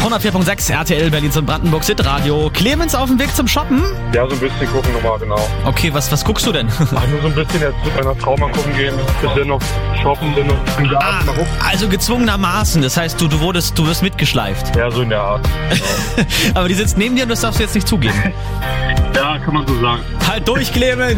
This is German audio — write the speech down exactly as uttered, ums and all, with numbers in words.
hundertvier Komma sechs R T L Berlin und Brandenburg Hit Radio. Clemens auf dem Weg zum Shoppen? Ja, so ein bisschen gucken nochmal, genau. Okay, was, was guckst du denn? Ach, nur so ein bisschen jetzt mit meiner Frau mal gucken gehen. Bisschen noch shoppen, dann noch in der Art mal gucken. Also gezwungenermaßen, das heißt, du, du wurdest, du wirst mitgeschleift. Ja, so in der Art. Genau. Aber die sitzt neben dir und das darfst du jetzt nicht zugeben. Ja, kann man so sagen. Halt durch, Clemens!